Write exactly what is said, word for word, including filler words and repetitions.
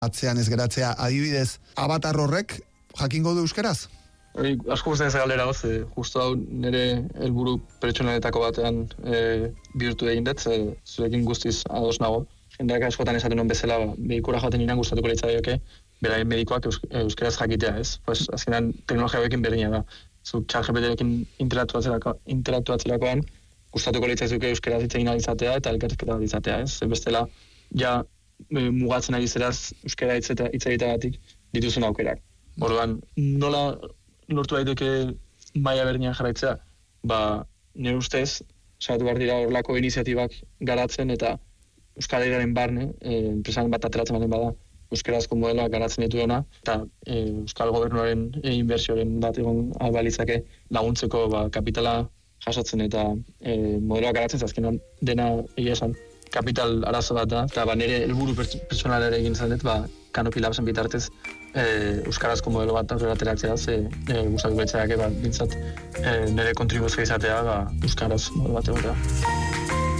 atzean ez geratzea. Adibidez, Avatar horrek jakingo du euskaraz? Hori, asko guztien ez galdera hoz, e, justo hau nire helburu pertsonetako batean e, bihurtu egin dut, e, zurekin guztiz ados nago. Jendeak askotan esaten non bezala, ba, medikura joaten inan gustatuko litzaioke, beraien medikoak eus, euskaraz jakitea, ez? Pues, azkenan teknologia hauekin berdina da. Zuk ChatGPTrekin interaktuatzerakoan, gustatuko litzaizuke euskaraz hitz egin ahal izatea eta elkarrizketa bat izatea, ez? Bestela, ja e, mugatzen ari zeraz euskara hitz egiteagatik dituzun aukerak. Orduan, nola lortu daiteke maila berdinean jarraitzea? Ba, nire ustez, saiatu behar dira horrelako iniziatibak garatzen eta Euskal Herriaren barne, e, enpresan bat ateratzen baten bada, euskarazko modeloak garatzen dituena, eta e, Euskal Gobernuaren e, inbertsioaren bat egon albalitzake laguntzeko ba, kapitala jasotzen eta e, modeloak garatzen, azkenan dena egia esan kapital arazo bat da, eta ba, nire helburu pertsonalera egin zen dut, ba, Kanopi Labsen bitartez e, euskarazko modelo bat aurrera ateratzea, ze e, gustatuko litzaiake ba, bintzat e, nire kontribuzioa izatea ba, euskaraz modelo bat egotea.